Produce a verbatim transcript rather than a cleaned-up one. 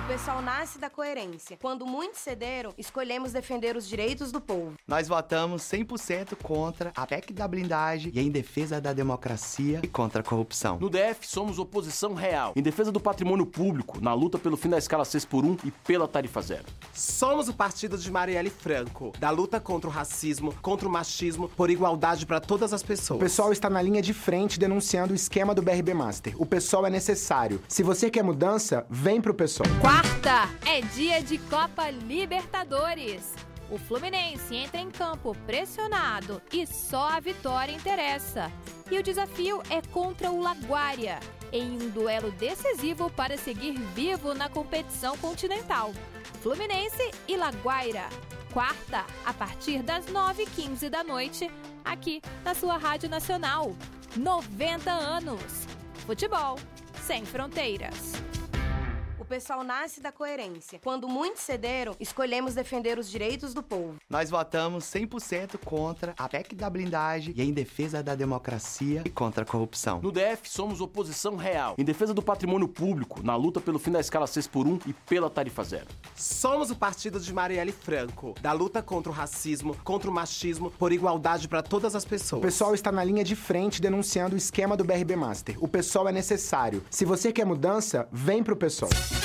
pessoal nasce da coerência. Quando muitos cederam, escolhemos defender os direitos do povo. Nós votamos cem por cento contra a P E C da blindagem e em defesa da democracia e contra a corrupção. No D F, somos oposição real, em defesa do patrimônio público, na luta pelo fim da escala seis por um e pela tarifa zero. Somos o partido de Marielle Franco, da luta contra o racismo, contra o machismo, por igualdade para todas as pessoas. O pessoal está na linha de frente denunciando o esquema do B R B Master. O pessoal é necessário. Se você quer mudança, vem pro pessoal. Quarta é dia de Copa Libertadores. O Fluminense entra em campo pressionado e só a vitória interessa. E o desafio é contra o Laguaira, em um duelo decisivo para seguir vivo na competição continental. Fluminense e Laguaira. Quarta, a partir das nove e quinze da noite, aqui na sua Rádio Nacional. noventa anos. Futebol sem fronteiras. O pessoal nasce da coerência. Quando muitos cederam, escolhemos defender os direitos do povo. Nós votamos cem por cento contra a P E C da blindagem e em defesa da democracia e contra a corrupção. No D F, somos oposição real, em defesa do patrimônio público, na luta pelo fim da escala seis por um e pela tarifa zero. Somos o partido de Marielle Franco, da luta contra o racismo, contra o machismo, por igualdade para todas as pessoas. O pessoal está na linha de frente denunciando o esquema do B R B Master. O pessoal é necessário. Se você quer mudança, vem pro pessoal.